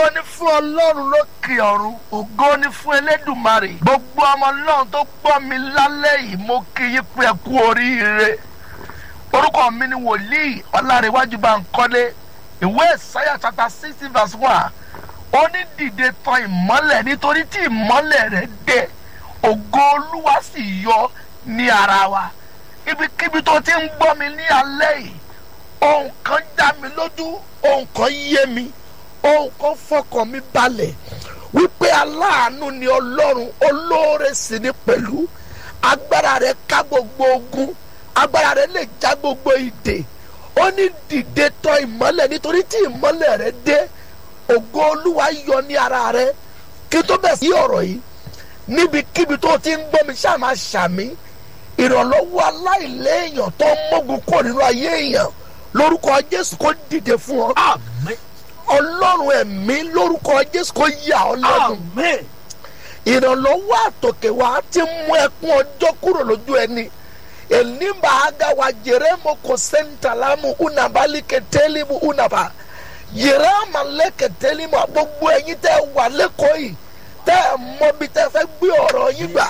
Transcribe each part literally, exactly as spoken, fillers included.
ni fún Ọlọ́run lókè ọ̀run, ògo ni fún Elédùmarè. Gbogbo ọmọ Ọlọ́run tó gbọ́ mi lálẹ́ yìí, mo kí yín pé ẹ kú oríire. Orúkọ mi ni Wòlíì Ọlárewájú Bánkọ́lé. Ìwé Ìsáyà chapter sixty verse one. Ó ní dìde tàn ìmọ́lẹ̀ nítorí tí ìmọ́lẹ̀ rẹ̀ dé, ògo Olúwa sì yọ ní ara wa. Ibikíbi tó ti ń gbọ́ mi ní alẹ́ yìí, ohun kan dá mi lójú, ohun kan yé mi, ohun kan fọkàn mi balẹ̀ wípé aláàánú ni Ọlọ́run, olóore sì ni pẹ̀lú. Agbára rẹ̀ ká gbogbo ogun, agbára rẹ̀ lè já gbogbo ìdè. Ó ní dìde tàn ìmọ́lẹ̀ nítorí tí ìmọ́lẹ̀ rẹ̀ dé, ògo Olúwa yọ ní ara rẹ̀. Kí tó bẹ̀ sí ọ̀rọ̀ yìí, níbikíbi tó ti ń gbọ́ mi ṣáà máa ṣàmì. Ìrànlọ́wọ́ aláìléèyàn tó ń mógun kúrò nínú ayé èèyàn lórúkọ Jésù kó dìde fún ọ. Àmín. Ọlọ́run ẹ̀mí lórúkọ Jésù kó yà ọ́ lẹ́nu. Àmín. Ìrànlọ́wọ́ àtòkè wá ti mú ẹkún ọjọ́ kúrò lójú ẹni. Elimba agawa jeremo kosentalamu unabali ketelimu unaba. Yerama leketelimu gbogbo ẹ̀yin tẹ́ wà lẹ́kọ̀ọ́ yìí tẹ́ mọ̀ bí tẹ́ fẹ́ gbé ọ̀rọ̀ yín gbà.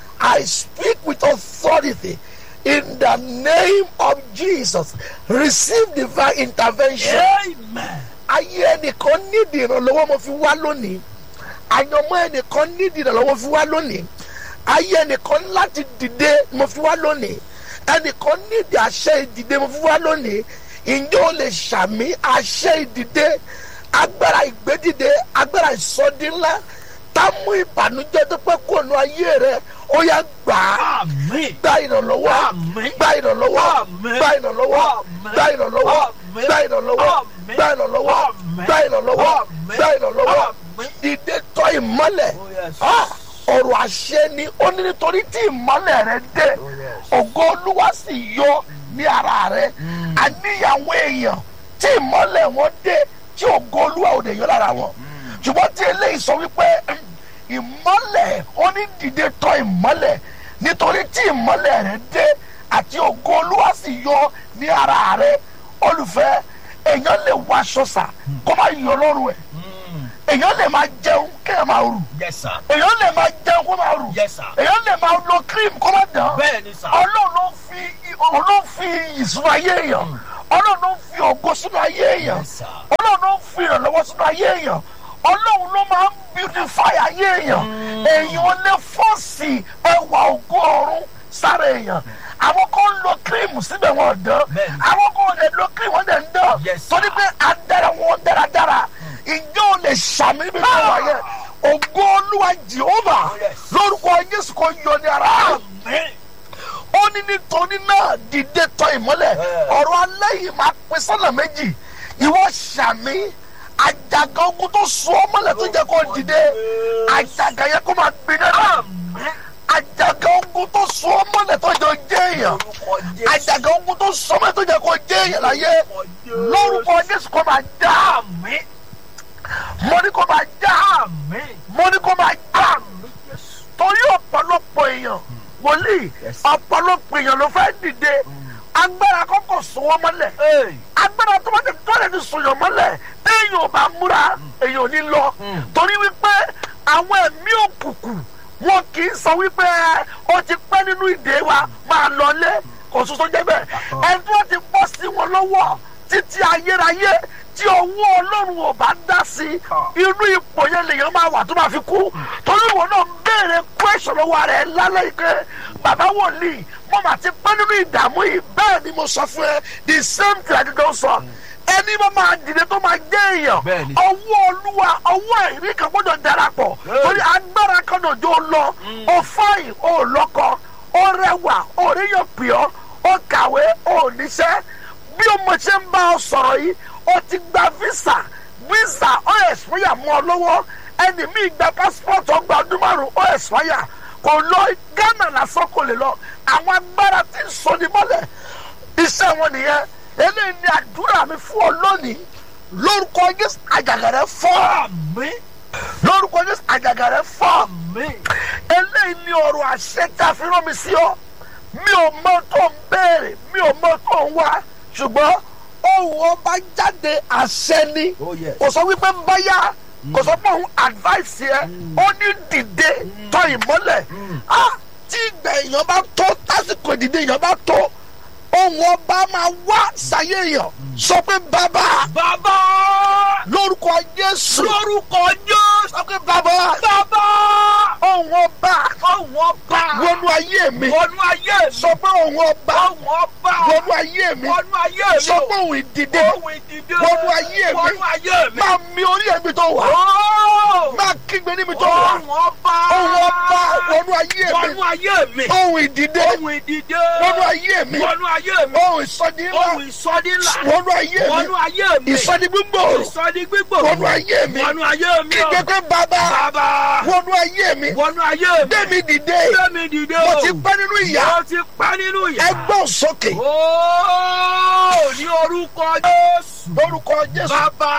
I speak with authority in the name of Jesus. Receive divine intervention. Amen. Ayé ẹnìkan nídìí ìrànlọ́wọ́ mo fi wá lónìí. Àyànmọ́ ẹnìkan nídìí ìrànlọ́wọ́ mo fi wá lónìí. Ayé ẹnìkan láti dìde mo fi wá lónìí. Ẹnìkan nídìí àṣẹ ìdìde mo fi wá lónìí. Ǹjẹ́ o lè ṣàmì àṣẹ ìdìde, agbára ìgbédìde, agbára ìsọdí ńlá tá mú ìbànújẹ́ tó pẹ́ kúrò ní ayé rẹ, ó yá gbà á. Àmín. Gba ìrànlọ́wọ́, Àmín. gba ìrànlọ́wọ́, Àmín. gba ìrànlọ́wọ́, Àmín. gba ìrànlọ́wọ́, Àmín. gba ìrànlọ́wọ́, Àmín. gba ìrànlọ́wọ́, Àmín. gba ìrànlọ́wọ́, Àmín. gba ìrànlọ́wọ́. Àmín. Dìde tọ̀ ìmọ́lẹ̀. Oh, yes. Ah, ọ̀rọ̀ àṣẹ ni ó ní nítorí tí ìmọ́lẹ̀ rẹ dé, Oh, yes. ògo Olúwa sì yọ ní ara rẹ. Àníyàwó èèyàn tí ìmọ́lẹ̀ wọn dé tí ògo Olúwa ò dé yọ lára wọn. Ṣùgbọ́n tí eléyìí sọ wípé ìmọ́lẹ̀ ó ní dìde tọ̀ ìmọ́lẹ̀ nítorí tí ìmọ́lẹ̀ rẹ dé àti ògo Olúwa sì yọ ní ara rẹ. Olùfẹ́, èèyàn lè wọ aṣọ sà kó má yọ lọ́rùn ẹ̀. Èèyàn lè máa jẹun kéèyàn máa rù. Yes, sir. Èèyàn lè máa jẹun kó máa rù. Yes, sir. Èèyàn lè máa lo cream kó máa dán. Bẹ́ẹ̀ni, sir. Ọlọ́run ló fi Ọlọ́run fi iyì sínú ayé èèyàn. Ọlọ́run ló fi ògo sínú ayé èèyàn. Yes, sir. Ọlọ́run ló fi ìrànlọ́wọ́ sínú ayé èèyàn. Ọlọ́run ló máa ń beautify ayé èèyàn. Èèyàn lè fọ́ọ̀sì ẹwà ògo ọ̀run sára èèyàn. Àwọn kan ń lo cream síbẹ̀ wọn dán. Bẹ́ẹ̀ni. Àwọn kan ò lè lo cream wọn dẹ̀ ń dán. Yes, sir. Torí pé adára wọn dáradára. Ìjọ ò lè ṣàmì níbi tó wà yẹn. Ògo Olúwa Jèhófà Yes. lórúkọ Jésù kò yọ ní ara. Àmín. Ó ní nítorí náà dìde tọ̀ ìmọ́lẹ̀. Yeah. Ọ̀rọ̀ alẹ́ yìí máa pín sọ́nà méjì. Ìwọ ṣàmì àjàgà ogun tó so ọ́ mọ́lẹ̀ tó jẹ́ kó dìde. Àjàgà yẹn kó máa gbiná náà. Àmín. Àjàgà ogun tó so ọ́ mọ́lẹ̀ tó jẹ́ jẹ́ èèyàn. Orúkọ Jésù. Àjàgà ogun tó so ọ́ mọ́lẹ̀ tó jẹ́ kó jẹ́ èèyàn láyé. Lórúkọ Jésù kó máa dá. Àmín. Mo ní kó máa dá. Àmín. Mo ní kó máa dá. Àmín. Jésù. Torí ọ̀pọ̀lọpọ̀ èèyàn wòlíì Yes. ọ̀pọ̀lọpọ̀ èèyàn ló fẹ́ dìde. Agbára kọ́kọ́ sọ wọ́n mọ́lẹ̀. Hey. Agbára tó bá ti tọ́lẹ̀ ti sọ̀yàn mọ́lẹ̀ téèyàn ò bá múra èèyàn ò ní lọ. Torí wípé àwọn ẹ̀mí òkùnkùn wọn kì í sọ wípé ó ti pẹ́ nínú ìdè wa máa lọlé kò sọ jẹ́ bẹ́ẹ̀. Ẹni tó ti bọ́ sí wọn lọ́wọ́ títí ayérayé tí owó Ọlọ́run ò bá dá sí inú ipò yẹn lèèyàn máa wà tó máa fi kú. Torí ìwọ náà ń béèrè question lọ́wọ́ rẹ̀ lálẹ́ ike bàbá wòlíì mo mà ti pẹ́ nínú ìdààmú yìí bẹ́ẹ̀ ni mo sọ fún ẹ the same thing àdìdọ́ sọ. Ẹni bá máa dìde tó máa jẹ́ èèyàn Bẹ́ẹ̀ni. ọwọ́ Olúwa ọwọ́ ẹ̀rí kan gbọ́dọ̀ darapọ̀ torí agbára kan náà jó lọ ó fáyìn ó lọ́kọ ó rẹwà ó ríyàn pìọ́ ó kàwé ó níṣẹ́ bí ọmọ ṣe ń bá ọ sọ̀rọ̀ yìí ó ti gba visa visa ó expire mọ́ ọ lọ́wọ́ ẹni míì gba passport ó gba ọdún márùn ó expire kò lọ Ghana lásán kò lè lọ àwọn agbára tí ń sọ ní mọ́lẹ̀ iṣẹ́ wọn nìyẹn. Eléyìí ni àdúrà mi fún ọ lónìí lórúkọ Jésù àjàgà rẹ fọ́. Àmín. Lórúkọ Jésù àjàgà rẹ fọ́. Àmín. Eléyìí ni ọ̀rọ̀ àṣẹ tí a fi rán mi sí ọ. Mi ò mọ tó ń béèrè, mi ò mọ tó ń wá, ṣùgbọ́n ohùn ọba jáde àṣẹ ni. Oh, yes. Kò sọ wípé báyà kò sọ pé òun advice yẹ ó ní dìde tọ ìmọ́lẹ̀ ah tí ìgbà èèyàn bá tó tásìkò ìdìde èèyàn bá tó ohun ọba máa wá sáyé èèyàn sọ pé bàbá Bàbá. lórúkọ Jésù Lórúkọ Jésù. sọ pé bàbá Bàbá. ohun ọba Ohun ọba. wọnú ayé mi Wọnú ayé mi. sọ pé ohun ọba Ohun ọba. wọnú ayé mi Wọnú ayé mi. sọ pé ohun ìdìde Ohun ìdìde. wọnú ayé mi Wọnú ayé mi. máa mi orí ẹ̀mí tó wà Ó. máa kígbe níbi tó wà Ohun ọba. ohun ọba wọnú ayé mi Wọnú ayé mi. ohun ìdìde Ohun ìdìde. wọnú ayé mi Wọnú ayé mi. ohun ìsọdí ńlá Ohun ìsọdí ńlá. wọnú ayé mi Wọnú ayé mi. ìsọdí gbígbòòrò Ìsọdí gbígbòòrò. wọnú ayé mi Wọnú ayé mi. kígbe pé bàbá Bàbá. wọnú ayé mi Wọnú ayé mi. gbé mi dìde Gbé mi dìde o. mo ti pẹ́ nínú ìyà Mo ti pẹ́ nínú ìyà. ẹgbọ́n sókè Ó ní orúkọ Jésù. lórúkọ Jésù Bàbá.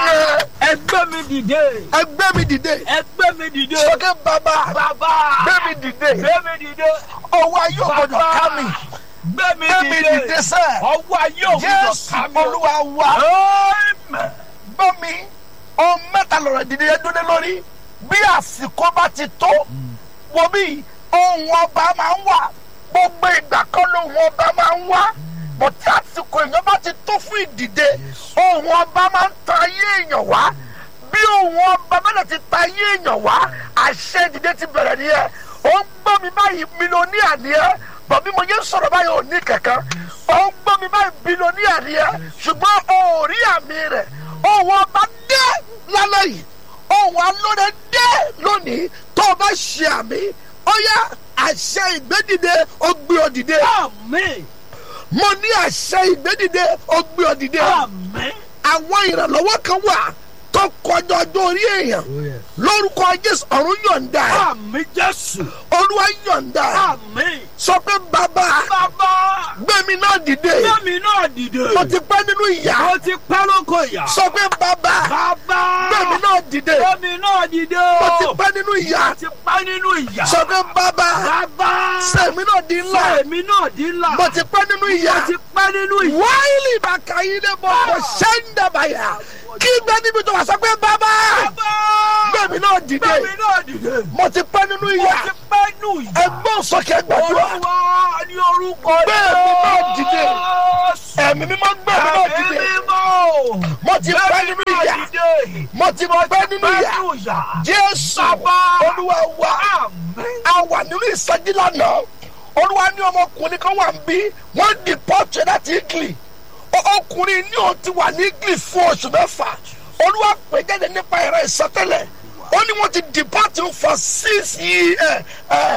Ẹ gbé mi dìde. ẹgbẹ́ mi dìde Ẹ gbé mi dìde. sókè bàbá Bàbá. gbé mi dìde Gbé mi dìde. ọwọ́ ayé ògbọ́dọ̀ ká mi Gbé mi gbé mi dìde. dìde sẹ́ Ọwọ́ ayé ògbọ́dọ̀ Jésù ká mi. Olúwa wa Amen. gbọ́ mi ohun mẹ́ta lọ̀rọ̀ ìdílé yẹn dúró lórí bí àsìkò bá ti tó wọ́n bí ohun ọba máa ń wà gbogbo ìgbà kan lóhun ọba máa ń wá bó tí àsìkò èèyàn bá ti tó fún ìdìde ohun ọba máa ń ta ayé èèyàn wá bí ohun ọba bẹ́ẹ̀ ti ta ayé èèyàn wá àṣẹ ìdìde ti bẹ̀rẹ̀ nìyẹn ó ń gbọ́ mi báyìí mílíọ̀nìyà nìyẹn bọ̀ bí mo yẹ sọ̀rọ̀ báyìí ò ní kankan ó ń gbọ́ mi báyìí bílíọ̀nìyà nìyẹn ṣùgbọ́n ó rí àmì rẹ̀ ohun ọba dé lálẹ́ yìí ohun alóore dé lónìí tó o bá ṣe àmì ó yá àṣẹ ìgbédìde ó gbé ọ dìde. Àmín. mo ní àṣẹ ìgbédìde ó gbé ọ dìde. Àmín. àwọn ìrànlọ́wọ́ kan wà tó kọjá ọjọ́ orí èèyàn lórúkọ Jésù ọ̀run yọ̀ǹda ẹ̀ Àmín Jésù. Olúwa yọ̀ǹda ẹ̀ Àmín. sọ pé bàbá Bàbá. gbẹ̀mí náà dìde Gbé mi náà dìde. mo ti pẹ́ nínú ìyà Mo ti pẹ́ lóko ìyà. sọ pé bàbá Bàbá. gbẹ̀mí náà dìde Gbé mi náà dìde. mo ti pẹ́ nínú ìyà Mo ti pẹ́ nínú ìyà. sọ pé bàbá Bàbá. sẹ̀mí náà di ńlá Èmi náà di ńlá. mo ti pẹ́ nínú ìyà Mo ti pẹ́ nínú ìyà. wáìlì bàkà yìí lè mọ kò ṣẹ́ńdàbàyà kí gbẹ́ níbi tó wà sọ pé bàbá Bàbá. gbẹ̀mí náà dìde Gbé mi náà dìde. mo ti pẹ́ nínú Mo ìyà ti pẹ́ nínú ìyà. ẹgbọ́n sókè gbàdúrà Olúwa ní orúkọ Gbé mi náà dìde. Jésù. ẹ̀mí mímọ́ gbẹ̀mí náà dìde Ẹ̀mí mímọ́. mo ti pẹ́ nínú ìyà mo ti pẹ́ nínú ìyà Jésù Olúwa wa Àmín. a wà nínú ìsọjí lánàá Olúwa ní ọmọkùnrin kan wà ń bí wọ́n dìpọ́tù láti Italy ọkùnrin ní òun ti wà ní Italy fún oṣù mẹ́fà Olúwa pè jáde nípa ẹ̀rọ ìsọtẹ́lẹ̀ ó ní wọ́n ti dìpọ́tù for six years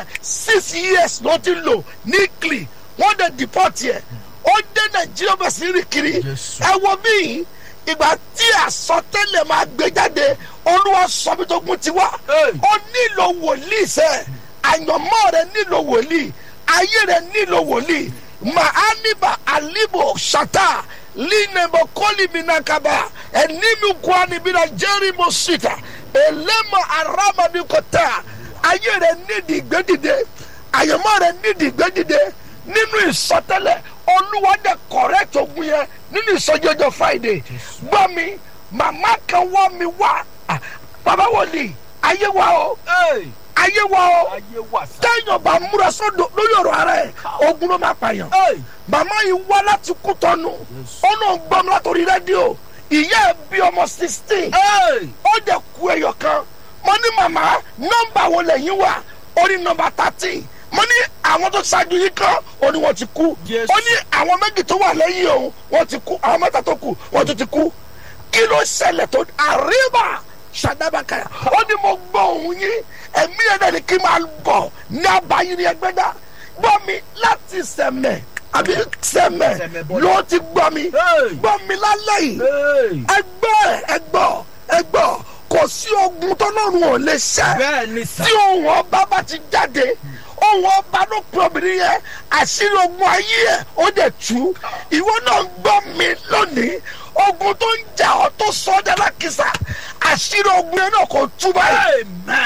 six years ló ti lò ní Italy wọ́n dẹ̀ dìpọ́tù ẹ̀ ó dé Nàìjíríà bẹ̀ sí rí kiri ẹ wo bíi ìgbà tí àsọtẹ́lẹ̀ máa gbé jáde Olúwa sọ bí tó kún ti wá ó nílò wòlíì sẹ́ àyànmọ́ rẹ̀ nílò wòlíì ayé rẹ̀ nílò wòlíì mahaniba alibo shata linebo koliminakaba enimi kwani bina jerimo sita elema arama bikota ayé rẹ̀ nídìí gbẹ́dìde àyànmọ́ rẹ̀ nídìí gbẹ́dìde nínú ìsọtẹ́lẹ̀ Olúwa dẹ̀ correct ogun yẹn nínú ìsọjọjọ Friday gbọ́ mi màmá kan wọ́ mi wá bàbá wòlíì ayé wa o ayé wa o Ayé wà sí. téèyàn bá múra sọ́dọ̀ lórí ọ̀rọ̀ ara ẹ̀ ogun ló máa pààyàn màmá yìí wá láti kú tọ́nu ó náà gbọ́ mi látòrí rédíò ìyá ẹ̀ bí ọmọ sixteen ó dẹ̀ kú ẹyọ kan mo ní màmá nọ́mbà wo lẹ́yìn wà ó ní nọ́mbà thirteen mo ní àwọn tó ṣáájú yìí kan ó ní wọ́n ti kú ó ní àwọn méjì tó wà lẹ́yìn òun wọ́n ti kú àwọn mẹ́ta tó kù wọ́n tún ti kú kí ló ṣẹlẹ̀ tó àríwá ṣàdábàkàyà ó ní mo gbọ́ òun yín ẹ̀mí ẹ̀dá ni kí n máa bọ̀ ní abayín ní ẹgbẹ́dá gbọ́ mi láti sẹ̀mẹ̀ àbí sẹ̀mẹ̀ ló ti gbọ́ mi gbọ́ mi lálẹ́ yìí ẹgbọ́ ẹgbọ́ ẹgbọ́ kò sí ogun tọ́lọ́run ò lè ṣẹ́ tí ohun ọba bá ti jáde ohun ọba ló pe obìnrin yẹn àṣírí ogun ayé ẹ̀ ó dẹ̀ tú ìwọ náà gbọ́ mi lónìí ogun tó ń jà ọ́ tó sọ ọ́ dára kìsà àṣírí ogun yẹn náà kò tú báyìí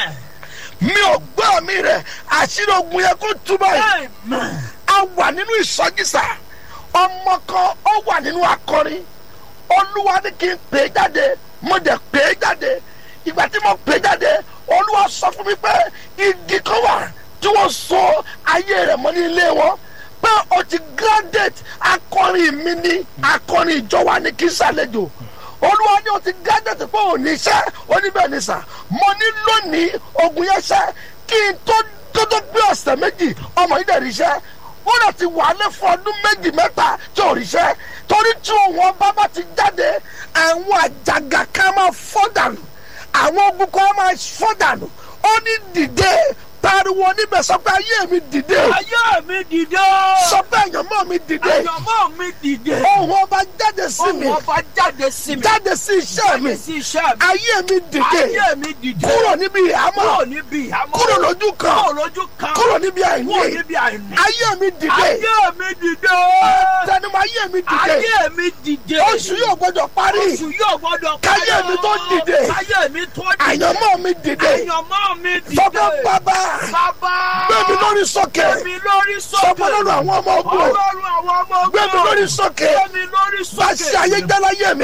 mi ò gbọ́ mi rẹ̀ àṣírí ogun yẹn kò tú báyìí a wà nínú ìsọjísà ọmọ kan ó wà nínú akọrin Olúwa ní kí n pè é jáde mo dẹ̀ pè é jáde ìgbà tí mo pè jáde olúwa sọ fún mi pé igi kan wà tí wọ́n so ayé rẹ̀ mọ́ ní ilé wọn pé o ti graduate akọrin mi ní akọrin ìjọ wa ní kí sàlejò olúwa ní o ti graduate pé ò ní iṣẹ́ oníbẹ̀ ní sà mo ní lónìí ogun yẹn ṣẹ́ kí n tó tó tó gbé ọ̀sẹ̀ méjì ọmọ yìí dẹ̀ rí iṣẹ́ ó lọ ti wà lé fún ọdún méjì mẹ́ta tí ò rí iṣẹ́ torí tí òun ọba bá ti jáde àwọn àjàgà kan máa fọ́ dànù àwọn ogun kan máa fọ́ dànù ó ní dìde pariwo níbẹ̀ sọ pé ayé mi dìde. ayé mi dìde. sọ pé àyànmọ́ mi dìde. àyànmọ́ mi dìde. ohùn ọba jáde sí mi. ohùn ọba jáde sí mi. jáde sí iṣẹ́ mi. jáde sí iṣẹ́ mi. ayé mi dìde. ayé mi dìde. kúrò níbi ìhámọ́. kúrò níbi ìhámọ́. kúrò lójú kan. kúrò lójú kan. kúrò níbi àìní. kúrò níbi àìní. ayé mi dìde. ayé mi dìde. tẹnumọ́ ayé mi dìde. ayé mi dìde. oṣù yóò gbọdọ̀ parí. oṣù yóò gbọdọ̀ parí. káyé mi tó dìde. káyé mi tó dìde. àyànmọ́ mi dìde. àyànmọ́ mi dìde. sọ pé bàbá. bàbá. gbẹ̀mí lórí sókè. gbẹ̀mí lórí sókè. sọ pé lọ́rùn àwọn ọmọ ogun. ọlọ́run àwọn ọmọ ogun. gbẹ̀mí lórí sókè. gbẹ̀mí lórí sókè. bàṣẹ ayé jẹ́ láyé mi.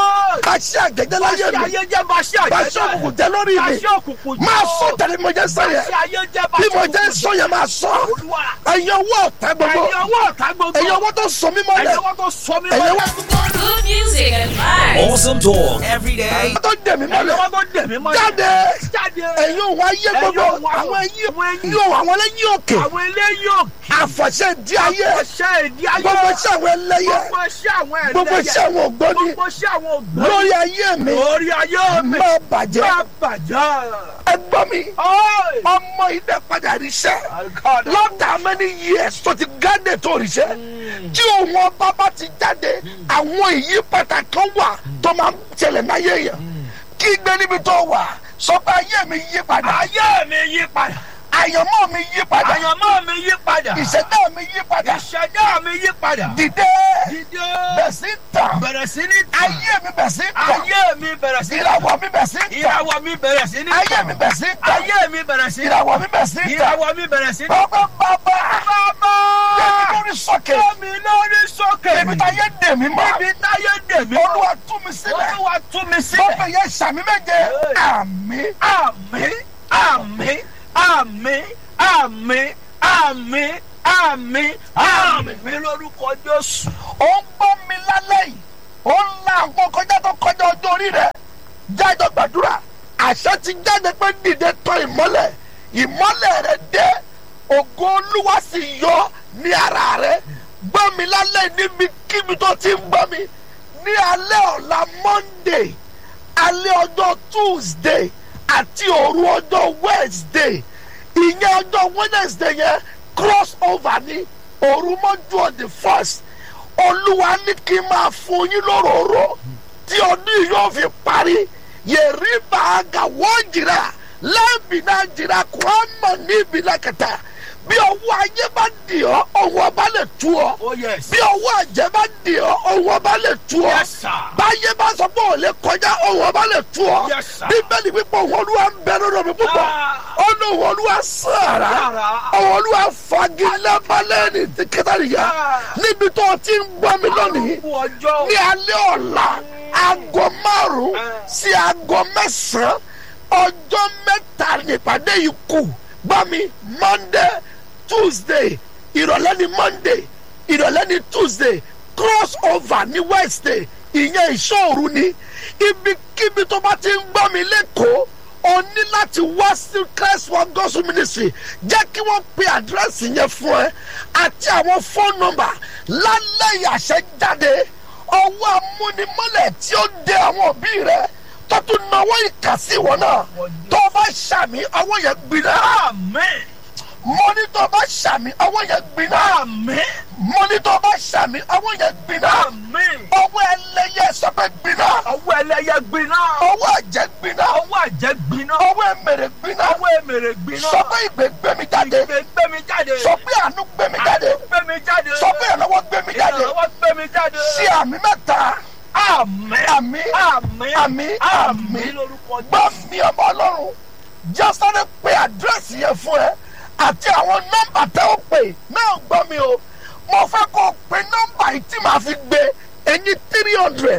bàṣẹ àjẹjẹ́ láyé mi. bàṣẹ ayé jẹ́ bàṣẹ àjẹjẹ́. bàṣẹ òkùnkùn jẹ́ lórí mi. bàṣẹ òkùnkùn jẹ́. máa sọ tẹ̀lé bí mo jẹ́ sọ yẹn. bàṣẹ ayé jẹ́ bàṣẹ bí mo òkùnkùn jẹ́ sọ yẹn máa sọ. ẹ̀yin ọwọ́ ọ̀tá gbogbo. ẹ̀yin ọwọ́ ọ̀tá gbogbo. ẹ̀yin ọwọ́ tó sọ mí mọ́lẹ̀. ẹ̀yin ọwọ́ tó sọ mí ẹ̀yin mọ́lẹ̀. ọwọ́ Good music and vibes. Awesome talk every day. tó dẹ̀ mí ẹ̀yin mọ́lẹ̀. ọwọ́ tó dẹ̀ mí mọ́lẹ̀. jáde. jáde. ẹ̀yin òun ayé gbogbo. ẹ̀yin òun àwọn ẹ̀yin òun àwọn ẹlẹ́yìn òkè. àwọn eléyìí òkè. àfọ̀ṣẹ́ di ayé. àfọ̀ṣẹ́ ìdí ayé. gbogbo iṣẹ́ àwọn ẹlẹ́yẹ. gbogbo iṣẹ́ àwọn ẹlẹ́yẹ. gbogbo iṣẹ́ àwọn ògbóni. gbogbo iṣẹ́ àwọn ògbóni. lórí ayé mi. lórí ayé mi. máa bàjẹ́. máa bàjẹ́. ẹ gbọ́ mi. Oi! ọmọ ilé padà ríṣẹ́. lọ́tà many years tó ti gádé tó ríṣẹ́. tí òun ọba bá ti jáde àwọn ìyípadà kan wà tó máa ń ṣẹlẹ̀ láyé yẹn. kí gbé níbi tó wà sọ pé ayé mi yí padà. ayé mi yí padà. àyànmọ́ mi yí padà. àyànmọ́ mi yí padà. ìṣẹ̀dá mi yí padà. ìṣẹ̀dá mi yí padà. dìde. dìde. bẹ̀ sí tàn. bẹ̀rẹ̀ sí ní tàn. ayé mi bẹ̀ sí tàn. ayé mi bẹ̀rẹ̀ sí ní tàn. ìràwọ̀ mi bẹ̀ sí tàn. ìràwọ̀ mi bẹ̀rẹ̀ sí ní tàn. ayé mi bẹ̀ sí tàn. ayé mi bẹ̀rẹ̀ sí ní tàn. ìràwọ̀ mi bẹ̀ sí tàn. ìràwọ̀ mi bẹ̀rẹ̀ sí ní tàn. bàbá bàbá. bàbá. gbẹ̀mí lórí sókè. gbẹ̀mí lórí sókè. ibi táyé dè mí mọ́. ibi táyé dè mí. olúwa tú mi sílẹ̀. olúwa tú mi sílẹ̀. bọ́pẹ̀ yẹn sàmì méje. àmín. àmín àmín àmín àmín àmín àmín àmín lórúkọ Jésù. ó ń gbọ́ mi lálẹ́ yìí ó ń la àwọn kọjá tó kọjá ọjọ́ orí rẹ̀ jáde gbàdúrà àṣẹ ti jáde pé dìde tọ̀ ìmọ́lẹ̀ ìmọ́lẹ̀ rẹ̀ dé ògo olúwa sì yọ ní ara rẹ̀ gbọ́ mi lálẹ́ níbi kíbi tó ti ń gbọ́ mi ní alẹ́ ọ̀la Monday alẹ́ ọjọ́ Tuesday àti òru ọjọ́ Wednesday ìyẹn ọjọ́ Wednesday yẹn cross over ní òru mọ́jú on the first olúwa ní kí n máa fún yín lóròró tí ọdún yìí yóò fi parí yẹ̀rìbà àgàwọ́ jìrà lẹ́bìnà jìrà kùrámọ̀ níbi lákàtà bí ọwọ́ ayé bá dì ọ́ ọwọ́ ọba lè tú ọ Oh yes. bí ọwọ́ àjẹ́ bá dì ọ́ ọwọ́ ọba lè tú ọ Yes, sir. báyé bá sọ pé ò lè kọjá ọwọ́ ọba lè tú ọ Yes, sir. bíbélì pípọ̀ òun olúwa ń bẹ lọ́dọ̀ mi púpọ̀ Ah. ó ní òun olúwa sàrà Sàrà. òun olúwa fagilé balẹ̀ ní ti kẹta nìyà Ah. níbi tó o ti ń gbọ́ mi lónìí Àrùn ọjọ́. ní alẹ́ ọ̀la aago márùn-ún Ah. sí aago mẹ́sàn-án ọjọ́ mẹ́ta nípàdé yìí kù gbọ́ mi Monday Tuesday ìrọ̀lẹ́ ni Monday ìrọ̀lẹ́ ni Tuesday cross over ní Wednesday ìyẹn ìṣòro ni ibikíbi tó bá ti ń gbọ́ mi lẹ́kọ̀ọ́ o ní láti wá sí Christ World Gospel Ministry jẹ́ kí wọ́n pe àdírẹ́sì yẹn fún ẹ àti àwọn fóònù nọ́mbà lálẹ́ ìyàṣẹ jáde ọwọ́ amúnimọ́lẹ̀ tí ó dé àwọn òbí rẹ tó tún náwó ìkà sí ìwọ náà tó o bá ṣàmì ọwọ́ yẹn gbiná. Amen. mo ní tó o bá ṣàmì ọwọ́ yẹn gbiná. Amen. mo ní tó o bá ṣàmì ọwọ́ yẹn gbiná. Amen. ọwọ́ ẹlẹ́yẹ sọpẹ́ gbiná. Ọwọ́ ẹlẹ́yẹ gbiná. ọwọ́ àjẹ́ gbiná. Ọwọ́ àjẹ́ gbiná. ọwọ́ ẹ̀mẹ̀rẹ̀ gbiná. Ọwọ́ èmèrè gbiná. sọpẹ́ ìgbẹ́ gbé mi jáde. Ìgbé gbé mi jáde. sọpẹ́ àánú gbé mi jáde. Àánú gbé mi jáde. sọpẹ́ ìrànlọ́wọ́ gbé mi jáde. Ìrànlọ́wọ́ gbé mi jáde. sí àmì mẹ́ta. Àmín. àmín. Àmín. àmín. Àmín lórúkọ gbọ́ mi ọmọ ọlọ́run jọ́sọ́dẹ̀ pé àdírẹ́sì yẹn fún ẹ àti àwọn nọ́mbà tẹ́ ó pè náà gbọ́ mi o mo fẹ́ kó o pe nọ́mbà yìí tí màá fi gbé ẹni three hundred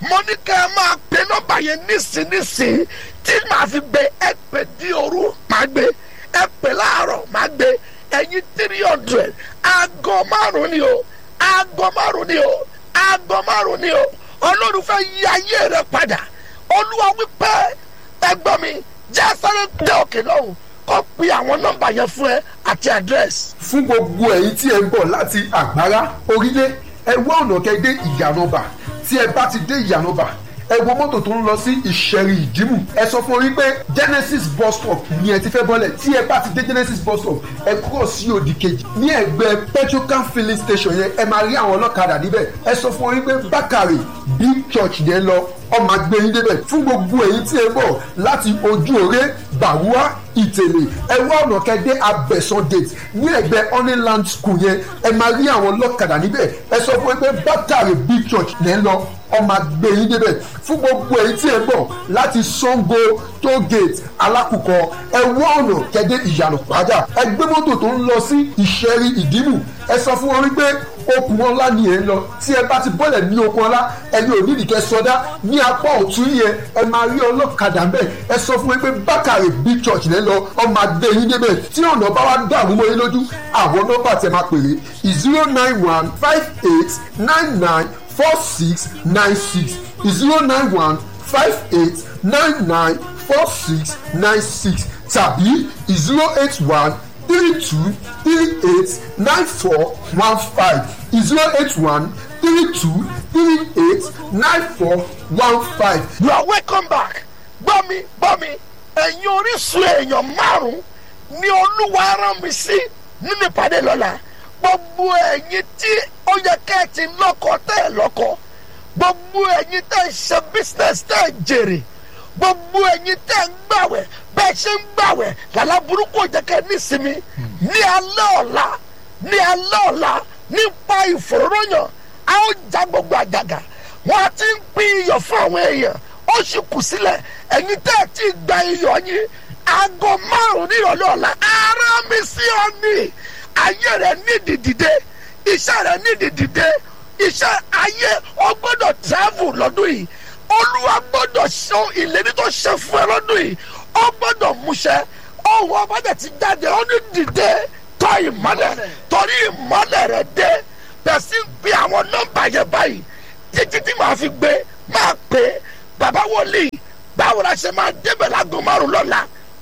mo ní kẹ́ ẹ máa pe nọ́mbà yẹn nísinsìnyí tí màá fi gbé ẹ pè di òru màá gbé ẹ pè láàárọ̀ màá gbé ẹ̀yin three hundred aago márùn ni o aago márùn ni o aago márùn ni o ọlọ́run fẹ́ yí ayé rẹ padà olúwa wípé ẹgbọ́n mi jẹ́ sáré dé òkè lọ́hùn kó pe àwọn nọ́mbà yẹn fún ẹ àti àdírẹ́sì. fún gbogbo ẹ̀yin tí ẹ ń bọ̀ láti àgbárá orílẹ̀ ẹ wá ọ̀nà kẹ́ dé ìyànàbà tí ẹ bá ti dé ìyànàbà ẹ wo mọ́tò tó ń lọ sí ìṣẹ̀rì ìdìmú ẹ sọ fún orí pé Genesis bus stop ni ẹ ti fẹ́ bọ́lẹ̀ tí ẹ bá ti dé Genesis bus stop ẹ kúrò sí òdì kejì ní ẹgbẹ́ petrocam filling station yẹn ẹ máa rí àwọn ọlọ́kadà níbẹ̀ ẹ sọ fún orí pé Bákàrè big church yẹn lọ ọmọ agbẹ́yìn débẹ̀ fún gbogbo ẹ̀yin tí ẹ bọ̀ láti ojú òré Bàwúà Ìtẹ̀lẹ̀ ẹ wá ọ̀nà kẹ́dẹ́ Abẹ́sán gate ní ẹgbẹ́ honeyland school yẹn ẹ máa rí àwọn ọlọ́kadà níbẹ̀ ẹ sọ fún pé Bákàrè big church yẹn lọ ọmọ agbẹ́yìn débẹ̀ fún gbogbo ẹ̀yin tí ẹ bọ̀ láti Ṣàngó toll gate Alákùkọ ẹ wá ọ̀nà kẹ́dẹ́ Ìyànà Pàjá ẹ gbé mọ́tò tó ń lọ sí Ìṣẹ̀rì Ìdìmú ẹ sọ fún wọn wípé okùn ọlá ni ẹ ń lọ tí ẹ bá ti bọ́lẹ̀ ní okùn ọlá ẹni ò ní ìdíkẹ́ sọdá ní apá ọ̀tún yẹn ẹ máa rí ọlọ́kadà mbẹ́ ẹ sọ fún mi pé Bákàrè big church lẹ́ lọ ọmọ adé yín débẹ̀ tí ọ̀nà bá wá dàrú mọ́ yín lójú àwọn nọ́mbà tẹ máa pèrè zero nine one five eight nine nine four six nine six zero nine one five eight nine nine four six nine six tàbí zero eight one three two three eight nine four one five zero eight one three two three eight nine four one five. You are welcome back. gbọ́ mi gbọ́ mi ẹ̀yin orísun èèyàn márùn-ún ni olúwa rán mi sí nínú ìpàdé lọ́la gbogbo ẹ̀yin tí ó yẹ kẹ́ ẹ ti lọ́kọ tẹ́ ẹ lọ́kọ gbogbo ẹ̀yin tẹ́ ẹ ṣe business tẹ́ ẹ jèrè gbogbo ẹ̀yin tẹ́ ẹ ń gbàwẹ̀ bẹ́ẹ̀ ṣe ń gbàwẹ̀ làlá burúkú òjẹ̀kẹ́ nísìmí ní alẹ́ ọ̀la ní alẹ́ ọ̀la nípa ìfòròyàn a ó já gbogbo àjàgà wọn ti ń pín iyọ̀ fún àwọn èèyàn ó sì kù sílẹ̀ ẹ̀yin tẹ́ ẹ ti gba iyọ̀ yín aago márùn-ún ní ìrọ̀lẹ́ ọ̀la ara mi sí ọ ní ayé rẹ̀ nídìí dìde iṣẹ́ rẹ̀ nídìí dìde iṣẹ́ ayé ọ gbọ́dọ̀ travel lọ́dún yìí olúwa gbọ́dọ̀ ṣe ìlérí tó ṣe fún ẹ lọ́dún yìí ó gbọ́dọ̀ múṣẹ ohun ọbàdàn ti jáde ó ní dìde tọ́ ìmọ́lẹ̀ torí ìmọ́lẹ̀ rẹ̀ dé bẹ̀sí ń pe àwọn nọ́mbà yẹn báyìí títí tí màá fi gbé máa pè bàbá wòlíì báwo la ṣe máa débẹ̀ láago márùn lọ́la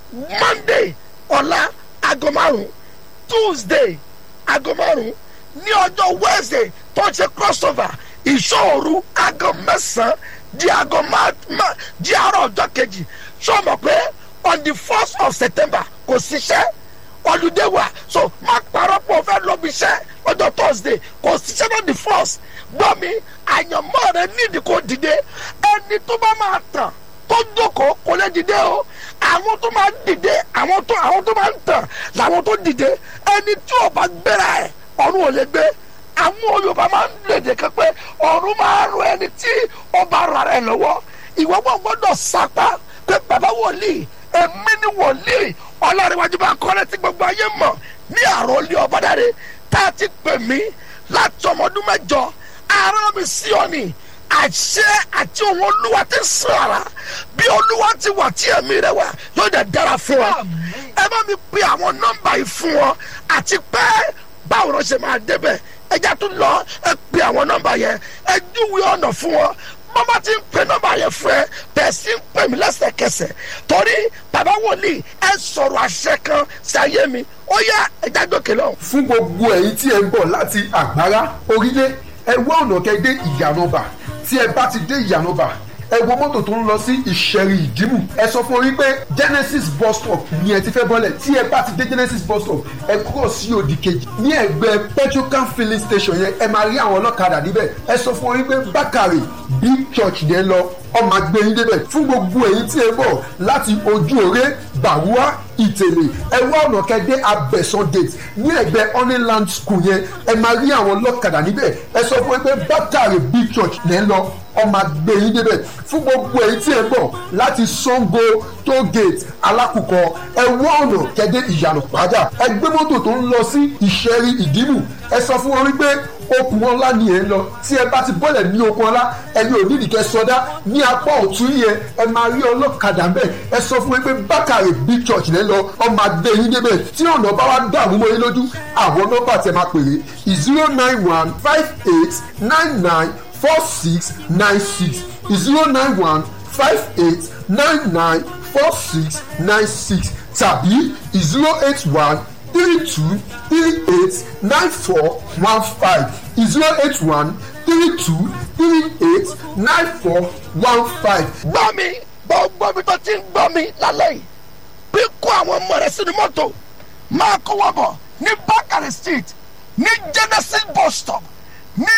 Monday ọ̀la aago márùn Tuesday aago márùn ní ọjọ́ Wednesday tó ṣe crossover ìṣòro aago mẹ́sàn-án di aago má di àárọ̀ ọjọ́ kejì ṣó mọ̀ pé on the first of September kò síṣẹ́ ọdúndé wa so má parọ́ pọ̀ fẹ́ lọ́bi iṣẹ́ ọjọ́ Thursday kò síṣẹ́ náà the first gbọ́ mi àyànmọ́ rẹ nídìí kò dìde ẹni tó bá máa tàn tó jókòó kò lè dìde o àwọn tó máa dìde àwọn tó àwọn tó máa ń tàn làwọn tó dìde ẹni tí ò bá gbéra ẹ̀ ọ̀run ò lè gbé àwọn Yorùbá máa ń lèdè kan pé ọ̀run máa ń ro ẹni tí ó bá ra rẹ̀ lọ́wọ́ ìwọ gbọ́dọ̀ sapá pé bàbá wòlíì èmi ni wòlíì Ọlárẹ̀wájú bá ń kọ́lé tí gbogbo ayé mọ̀ ní àròlé Ọbádáre tá a ti pè mí láti ọmọ ọdún mẹ́jọ ara mi sí ọ ni àṣẹ àti òun olúwa ti sọ̀rọ̀ bí olúwa ti wà tí ẹ̀mí rẹ̀ wà yóò dẹ̀ dára fún ọ ẹ bá mi pe àwọn nọ́mbà yìí fún ọ àti pé báwo ló ṣe máa débẹ̀ ẹ já tún lọ ẹ pe àwọn nọ́mbà yẹn ẹ júwe ọ̀nà fún ọ bàbá ti ń pe nọ́mbà yẹn fún ẹ bẹ́ẹ̀ sì ń pè mí lẹ́sẹ̀kẹsẹ̀ torí bàbá wòlíì ẹ sọ̀rọ̀ àṣẹ kan ṣayé mi ó yá ẹ já gòkè lọ. fún gbogbo ẹ̀yin tí ẹ ń bọ̀ láti àgbárá orílẹ̀ ẹ wá ọ̀nà kẹ́ dé ìyànàbà tí ẹ bá ti dé ìyànàbà ẹ wo mọ́tò tó ń lọ sí ìṣẹ̀rì ìdìmú ẹ sọ fún orí pé Genesis bus stop ni ẹ ti fẹ́ bọ́lẹ̀ tí ẹ bá ti dé Genesis bus stop ẹ kúrò sí òdì kejì ní ẹgbẹ́ petrocam filling station yẹn ẹ máa rí àwọn ọlọ́kadà níbẹ̀ ẹ sọ fún orí pé Bákàrè big church yẹn lọ ọmọ agbẹ́yìn débẹ̀ fún gbogbo èyí tí ẹ bọ̀ láti ojú òré Bàwúà Ìtẹ̀lẹ̀ ẹ wá ọ̀nà kẹ́dẹ́ Abẹ́sán gate ní ẹgbẹ́ honeyland school yẹn ẹ máa rí àwọn ọlọ́kadà níbẹ̀ ẹ sọ fún pé Bákàrè big church yẹn lọ ọmọ agbẹ́yìn débẹ̀ fún gbogbo èyí tí ẹ bọ̀ láti Ṣàngó toll gate Alákùkọ ẹ wá ọ̀nà kẹ́dẹ́ Ìyànà Pàjá ẹ gbé mọ́tò tó ń lọ sí Ìṣẹ̀rì Ìdìmú ẹ sọ fún wọn wípé okùn ọlá ni ẹ̀ ń lọ tí ẹ bá ti bọ́lẹ̀ ní okùn ọlá ẹni ò nídìí kẹ́ sọdá ní apá ọ̀tún yẹn ẹ máa rí ọlọ́kadà ń bẹ̀ ẹ sọ fún mi pé Bákàrè big church lẹ́ lọ ọmọ adé yín débẹ̀ tí ọ̀nà bá wá dààmú mọ́ yín lójú àwọn nọ́mbà tẹ máa pèrè zero nine one five eight nine nine four six nine six zero nine one five eight nine nine four six nine six tàbí zero eight one three two three eight nine four one five zero eight one three two three eight nine four one five. gbọ́ mi gbọ́ mi tó ti ń gbọ́ mi lálẹ́ yìí bí kó àwọn ọmọ rẹ sínú mọ́tò máa kó wọn bọ̀ ní Bákàrè street ní Genesis bus stop ní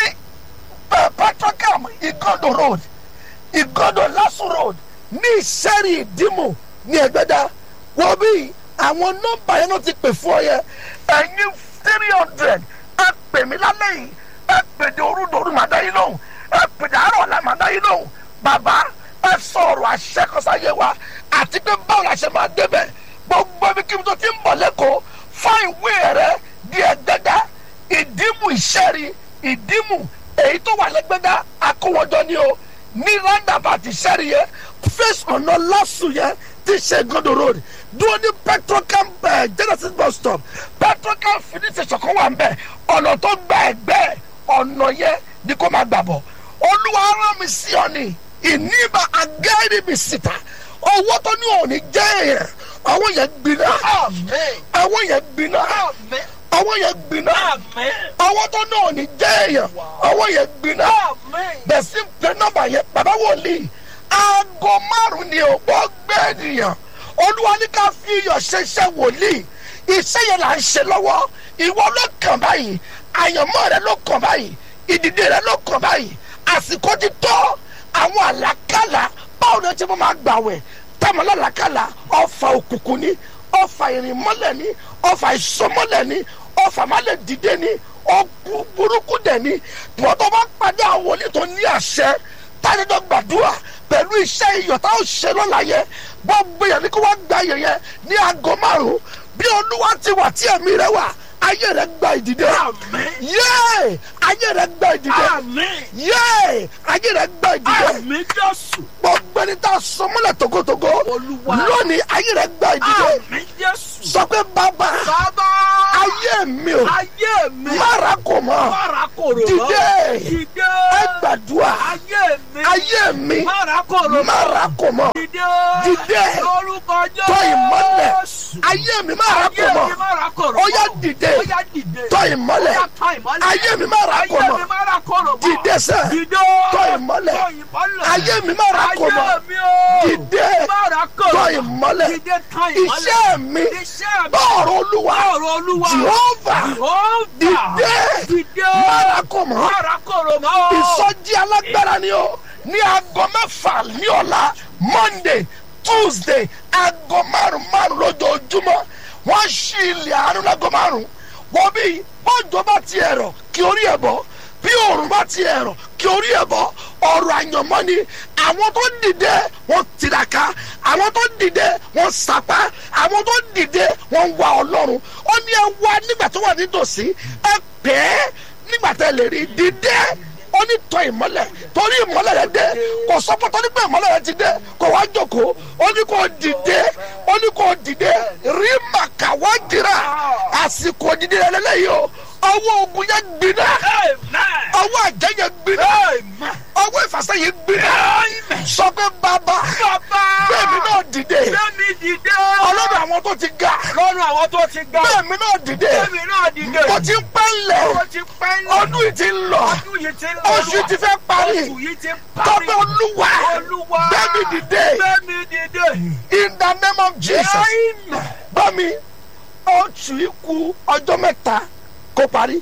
Petrocam Igodo road Igodo Lasu road ní Ìṣẹ́rí Ìdìmú ní Ẹ̀gbẹ́dá wọ́n bí àwọn nọ́mbà yẹn ló ti pè fún ọ yẹ ẹ̀yin three hundred ẹ pè mí lálẹ́ yìí ẹ pè dé orúdòrú màdá yìí lóhùn ẹ pè dé àárọ̀ ọ̀la màdá yìí lóhùn bàbá ẹ sọ̀rọ̀ àṣẹkọsáyé wa àti pé báwo la ṣe máa débẹ̀ gbogbo ibi kí n tó ti ń bọ̀ lẹ́kọ̀ọ́ fún ìwé rẹ di Ẹ̀gbẹ́dá Ìdìmú Ìṣẹ́rí Ìdìmú èyí tó wà lẹ́gbẹ́dá akówọ́jọ ni o ní roundabout Ìṣẹ́rí yẹn face ọ̀nà Lásù yẹn ti ṣe Igodo road dúró ní Petrocam Genesis bus stop Petrocam fìdí station kan wà ń bẹ̀ ọ̀nà tó gba ẹ̀gbẹ́ ọ̀nà yẹn ni kò máa gbà bọ̀ Olúwa rán mi sí ọ ní ìníbà agẹ́rì mi síta owó tó ní òní jẹ́ èèyàn àwọn yẹn gbiná àwọn yẹn gbiná àwọn yẹn gbiná àwọn tó ní òní jẹ́ èèyàn àwọn yẹn gbiná bẹ́ẹ̀ sí pé nọ́mbà yẹn bàbá wòlíì aago márùn ni ò gbọ́ gbé ènìyàn Olúwa ní ká fi iyọ̀ ṣe iṣẹ́ wòlíì iṣẹ́ yẹn là ń ṣe lọ́wọ́ ìwọ ló kàn báyìí àyànmọ́ rẹ ló kàn báyìí ìdìde rẹ ló kàn báyìí àsìkò ti tọ́ àwọn àlákàlà báwo ni ti máa gbàwẹ̀ táwọn àlákàlà ọfà òkùnkùn ni ọfà ìrìnmọ́lẹ̀ ni ọfà ìsọmọ́lẹ̀ ni ọfà má lè dìde ni ọkùn burúkú dẹ̀ ni bọ́ tó bá padà àwọn wòlíì tó ní àṣẹ tánidọ́ gbàdúrà pẹ̀lú iṣẹ́ iyọ̀ tá ó ṣe lọ́la yẹn gbogbo yẹn ni kó wá gba iyọ̀ yẹn ní aago márùn-ún bí Olúwa ti wà tí ẹ̀mí rẹ wà ayé rẹ gba ìdìde yéé ayé rẹ gba ìdìde yéé ayé rẹ gba ìdìde gbogbo ẹni tá a sọ mọ́lẹ̀ togotogo lónìí ayé rẹ gba ìdìde sọ pé bàbá ayé mi o mara kò mọ dìde ẹ gbàdúrà ayé mi mara kò mọ dìde tọ́ ìmọ́lẹ̀ ayé mi mara kò mọ ó yá dìde tọ́ ìmọ́lẹ̀ ayé mi mara kò mọ dìde sẹ́ tọ́ ìmọ́lẹ̀ ayé mi mara kò mọ dìde tọ́ ìmọ́lẹ̀ iṣẹ́ mi bọ́ọ̀rọ̀ Olúwa Jehova dìde mara kò mọ ìsọjí alágbára ni o ní aago mẹ́fà ní ọ̀la Monday Tuesday aago márùn márùn lójoojúmọ́ wọ́n ṣí ilẹ̀ àánú láago márùn wọ́n bí ọjọ́ bá ti ẹ̀rọ kí orí ẹ̀ bọ́ bí òòrùn bá ti ẹ̀rọ kí orí ẹ̀ bọ́ ọ̀rọ̀ àyànmọ́ ni àwọn tó dìde wọ́n tiraka àwọn tó dìde wọ́n sapá àwọn tó dìde wọ́n wá Ọlọ́run ó ní ẹ wá nígbà tó wà nítòsí ẹ pè é nígbà tẹ́ lè rí dìde ó ní tọ́ ìmọ́lẹ̀ torí ìmọ́lẹ̀ rẹ dé kò sọ́pọ̀ tó ní pé ìmọ́lẹ̀ rẹ ti dé kò wá jókòó ó ní kò dìde ó ní kò dìde rí màkà wá dira àsìkò dìde rẹ lẹ́yìn o ọwọ́ ogun yẹn gbiná ọwọ́ àjẹ́ yẹn gbiná ọwọ́ ìfàsẹ́ yẹn gbiná sọ pé bàbá bẹ́ẹ̀mi náà dìde ọlọ́run àwọn tó ti ga bẹ́ẹ̀mi náà dìde kò ti pẹ́ lẹ̀ ọdún yìí ti ń lọ oṣù ti fẹ́ parí tọ́pẹ́ Olúwa bẹ́ẹ̀mi dìde in the name of Jesus bámi oṣù ikú ọjọ́ mẹ́ta kó parí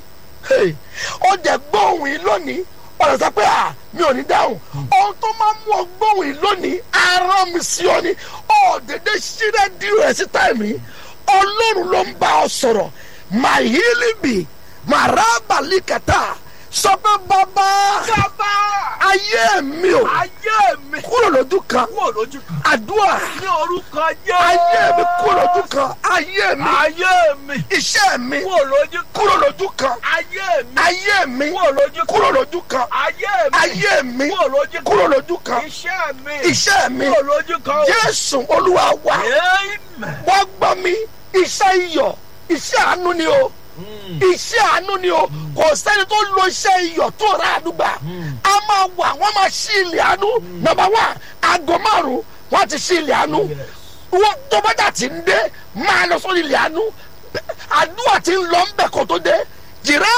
ó jẹ gbóhùn yìí lónìí ọ̀rọ̀ sọ pé à mi ò ní dáhùn ohun tó máa mú ọ gbóhùn yìí lónìí arán mi sí ọ ni ọ̀dẹ̀dẹ̀ ṣílẹ̀ di rẹ̀ sí táìmì Ọlọ́run ló ń bá ọ sọ̀rọ̀ màhílìbì màrábàlìkàtà sọ pé bàbá Bàbá. ayé mi o Ayé mi. kúrò lójú kan Kúrò lójú kan. àdúrà Ní orúkọ Jésù. ayé mi kúrò lójú kan ayé mi Ayé mi. iṣẹ́ mi Kúrò lójú kan. kúrò lójú kan Ayé mi. ayé mi Kúrò lójú kan. kúrò lójú kan Ayé mi. ayé mi Kúrò lójú kan. kúrò lójú kan Iṣẹ́ mi. iṣẹ́ mi Kúrò lójú kan. Jésù Olúwa wa Amen. wọ́n gbọ́ mi iṣẹ́ iyọ̀ iṣẹ́ àánú ni o iṣẹ́ àánú ni o kò sẹ́ni tó lo iṣẹ́ iyọ̀ tó ra àdúgbà a máa wà wọ́n máa ṣí ilẹ̀ àánú nọ́mbà wá aago márùn wọ́n ti ṣí ilẹ̀ àánú wọ́n tó bá dà tí ń dé máa lọ sórí ilẹ̀ àánú àdúrà tí ń lọ ń bẹ̀ kó tó dé jìrá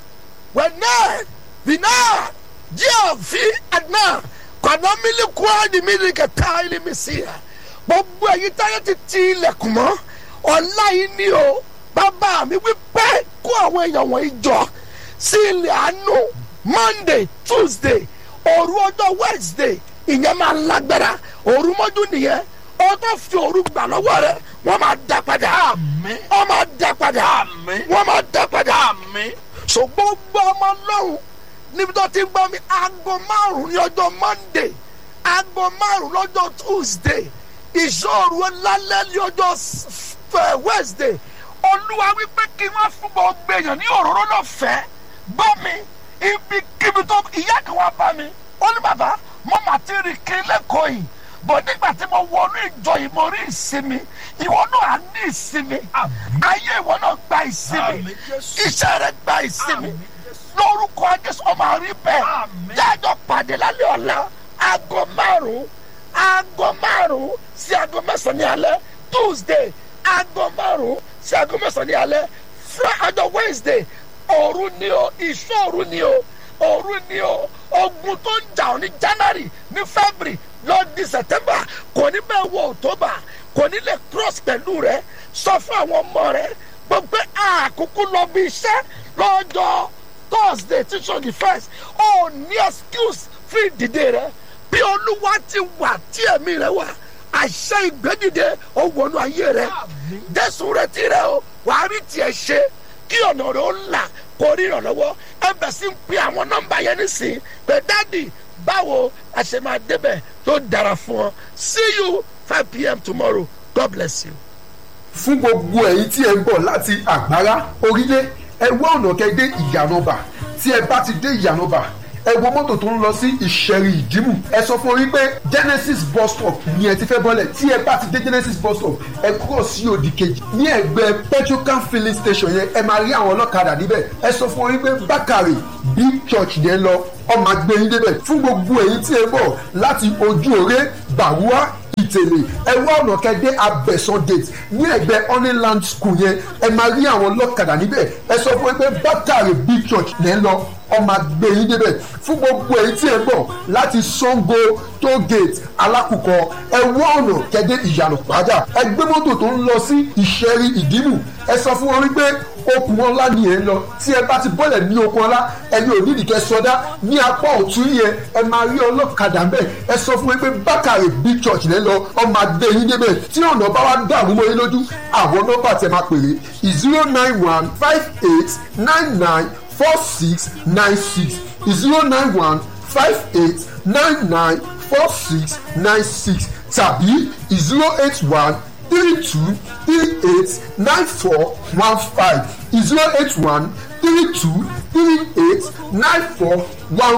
wẹ̀nẹ́ bìnà jíà fi àdínà kọ̀nà mílíkù àdì mílíkù ká ilé mi sí i gbogbo èyí táyé ti ti ilẹ̀kùn mọ́ ọ̀la yìí ni o bàbá mi wí pé kó àwọn èèyàn wọ̀nyí jọ sí ilẹ̀ àánú Monday Tuesday òru ọjọ́ Wednesday ìyẹn máa lágbára òru mọ́jú nìyẹn ó tó fi òru gbà lọ́wọ́ rẹ̀ wọ́n máa dá padà Àmín. wọ́n máa dá padà Àmín. wọ́n máa dá padà Àmín. so gbogbo ọmọ lọ́rùn níbi tó ti ń gbọ́ mi aago márùn-ún ní ọjọ́ Monday aago márùn-ún lọ́jọ́ Tuesday ìṣòro lálẹ́ ní ọjọ́ Wednesday Olúwa wípé kí wọ́n fún gbogbo èèyàn ní òróró lọ́fẹ̀ẹ́ gbọ́ mi ibi kíbi tó ìyá kan wá bá mi ó ní bàbá mo mà ti rìn kiri lẹ́kọ̀ọ́ yìí bọ̀ nígbà tí mo wọnú ìjọ yìí mo rí ìsinmi ìwọ náà á ní ìsinmi ayé ìwọ náà gba ìsinmi Àmín Jésù. iṣẹ́ rẹ gba ìsinmi Àmín Jésù. lórúkọ Jésù ọmọ àrí bẹ́ẹ̀ Àmín. jájọ pàdé lálẹ́ ọ̀la aago márùn-ún aago márùn-ún sí aago mẹ́sàn-án ní alẹ́ Tuesday aago márùn-ún sí aago mẹ́sàn-án ní alẹ́ Friday Wednesday òru ni o ìṣòru ni o òru ni o ogun tó ń jà ọ́ ní January ní February lọ di September kò ní bẹ́ẹ̀ wọ October kò ní lè cross pẹ̀lú rẹ sọ fún àwọn ọmọ rẹ gbogbo àkókò lọ bí iṣẹ́ lọ́jọ́ Thursday tí sọ́ọ̀dì first ó ní excuse fún ìdìde rẹ bí Olúwa ti wà tí ẹ̀mí rẹ wà àṣẹ ìgbẹ́dìde ó wọnú ayé rẹ Jésù rẹ ti rẹ o wàá rí tiẹ̀ ṣe kí ọ̀nà rẹ ó là kó rí ìrànlọ́wọ́ ẹ bẹ̀ sí ń pe àwọn nọ́mbà yẹn nísìnyí pé dáàdì báwo a ṣe máa débẹ̀ tó dára fún ọ see you five p.m. tomorrow God bless you. fún gbogbo ẹ̀yin tí ẹ ń bọ̀ láti àgbárá orílẹ̀ ẹ wá ọ̀nà kẹ́ dé ìyànàbà tí ẹ bá ti dé ìyànàbà ẹ wo mọ́tò tó ń lọ sí ìṣẹ̀rì ìdìmú ẹ sọ fún orí pé Genesis bus stop ni ẹ ti fẹ́ bọ́lẹ̀ tí ẹ bá ti dé Genesis bus stop ẹ kúrò sí òdì kejì ní ẹgbẹ́ petrocan filling station yẹn ẹ máa rí àwọn ọlọ́kadà níbẹ̀ ẹ sọ fún orí pé Bákàrè big church yẹn lọ ọmọ agbẹ́yìn débẹ̀ fún gbogbo èyí tí ẹ bọ̀ láti ojú òré Bàrúwá Ìtẹ̀lẹ̀ ẹ wá ọ̀nà kẹ́dẹ́ Abẹ́sán gate ní ẹgbẹ́ honeyland school yẹn ẹ máa rí àwọn ọlọ́kadà níbẹ̀ ẹ sọ fún pé Bákàrè big church yẹn lọ ọmọ agbẹ́yìn débẹ̀ fún gbogbo èyí tí ẹ bọ̀ láti Sango toll gate Alákùkọ ẹ wá ọ̀nà kẹ́dẹ́ Ìyànà Pàjá ẹ gbé mọ́tò tó ń lọ sí Ìṣẹ̀rì Ìdìmú ẹ sọ fún wọn wípé okùn ọlá ni ẹ ń lọ tí ẹ bá ti bọ́lẹ̀ ní okùn ọlá ẹni ò nídìí kẹ́ sọdá ní apá ọ̀tún yẹn ẹ máa rí ọlọ́kadà ń bẹ̀ ẹ sọ fún wọn pé Bákàrè big church lẹ́ lọ ọmọ adé yín débẹ̀ tí ọ̀nà bá wá dààmú mọ́ yín lójú àwọn nọ́mbà tẹ máa pèrè zero nine one five eight nine nine four six nine six zero nine one five eight nine nine four six nine six tàbí zero eight one three two three eight nine four one five zero eight one three two three eight nine four one